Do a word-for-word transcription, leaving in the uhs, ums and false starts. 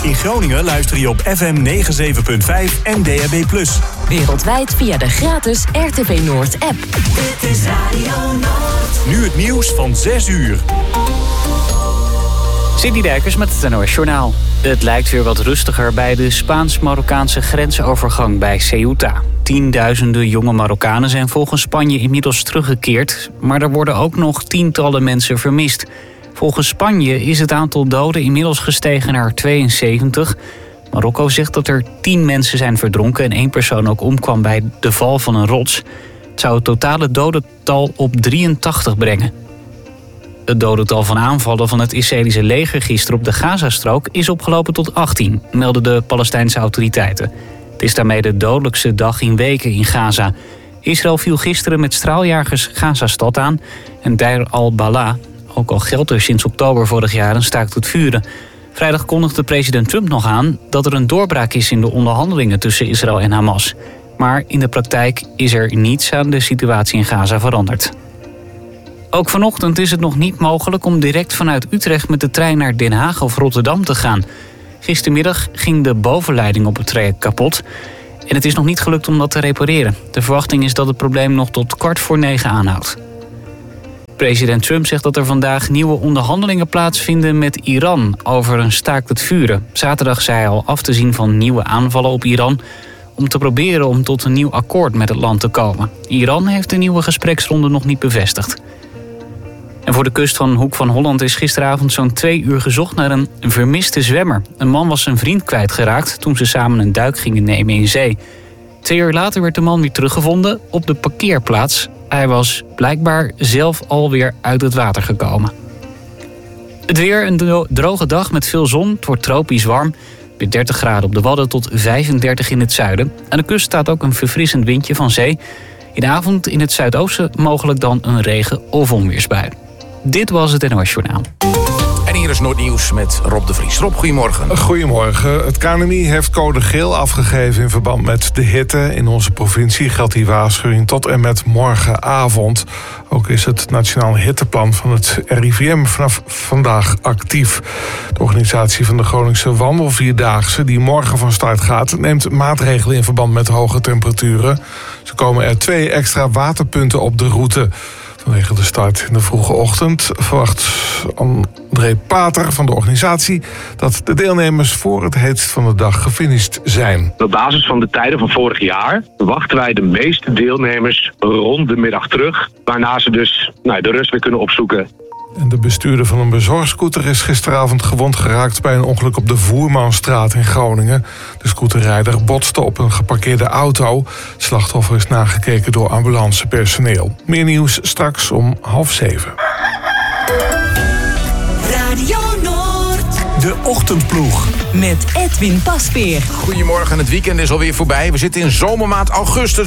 In Groningen luister je op F M negenenzeventig punt vijf en D A B plus. Wereldwijd via de gratis R T V Noord app. Dit is Radio Noord. Nu het nieuws van zes uur. Cindy Dijkers met het N O S Journaal. Het lijkt weer wat rustiger bij de Spaans-Marokkaanse grensovergang bij Ceuta. Tienduizenden jonge Marokkanen zijn volgens Spanje inmiddels teruggekeerd, maar er worden ook nog tientallen mensen vermist. Volgens Spanje is het aantal doden inmiddels gestegen naar tweeënzeventig. Marokko zegt dat er tien mensen zijn verdronken en één persoon ook omkwam bij de val van een rots. Het zou het totale dodental op drieëntachtig brengen. Het dodental van aanvallen van het Israëlische leger gisteren op de Gazastrook is opgelopen tot achttien, melden de Palestijnse autoriteiten. Het is daarmee de dodelijkste dag in weken in Gaza. Israël viel gisteren met straaljagers Gazastad aan en Deir al-Bala. Ook al geldt er sinds oktober vorig jaar een staakt het vuren. Vrijdag kondigde president Trump nog aan dat er een doorbraak is in de onderhandelingen tussen Israël en Hamas. Maar in de praktijk is er niets aan de situatie in Gaza veranderd. Ook vanochtend is het nog niet mogelijk om direct vanuit Utrecht met de trein naar Den Haag of Rotterdam te gaan. Gistermiddag ging de bovenleiding op het traject kapot en het is nog niet gelukt om dat te repareren. De verwachting is dat het probleem nog tot kwart voor negen aanhoudt. President Trump zegt dat er vandaag nieuwe onderhandelingen plaatsvinden met Iran over een staakt het vuren. Zaterdag zei hij al af te zien van nieuwe aanvallen op Iran om te proberen om tot een nieuw akkoord met het land te komen. Iran heeft de nieuwe gespreksronde nog niet bevestigd. En voor de kust van Hoek van Holland is gisteravond zo'n twee uur gezocht naar een vermiste zwemmer. Een man was zijn vriend kwijtgeraakt toen ze samen een duik gingen nemen in zee. Twee uur later werd de man weer teruggevonden op de parkeerplaats. Hij was blijkbaar zelf alweer uit het water gekomen. Het weer, een droge dag met veel zon. Het wordt tropisch warm. Met dertig graden op de Wadden tot vijfendertig in het zuiden. Aan de kust staat ook een verfrissend windje van zee. In de avond in het zuidoosten mogelijk dan een regen- of onweersbui. Dit was het N O S Journaal. En hier is Noordnieuws met Rob de Vries. Rob, goedemorgen. Goedemorgen. Het K N M I heeft code geel afgegeven in verband met de hitte. In onze provincie geldt die waarschuwing tot en met morgenavond. Ook is het Nationaal Hitteplan van het R I V M vanaf vandaag actief. De organisatie van de Groningse Wandelvierdaagse, die morgen van start gaat, neemt maatregelen in verband met hoge temperaturen. Zo komen er twee extra waterpunten op de route. Vanwege de start in de vroege ochtend verwacht André Pater van de organisatie dat de deelnemers voor het heetst van de dag gefinished zijn. Op basis van de tijden van vorig jaar verwachten wij de meeste deelnemers rond de middag terug. Waarna ze dus nou, de rust weer kunnen opzoeken. En de bestuurder van een bezorgscooter is gisteravond gewond geraakt bij een ongeluk op de Voermanstraat in Groningen. De scooterrijder botste op een geparkeerde auto. Het slachtoffer is nagekeken door ambulancepersoneel. Meer nieuws straks om half zeven. Radio Noord. De Ochtendploeg. Met Edwin Pasveer. Goedemorgen, het weekend is alweer voorbij. We zitten in zomermaand augustus.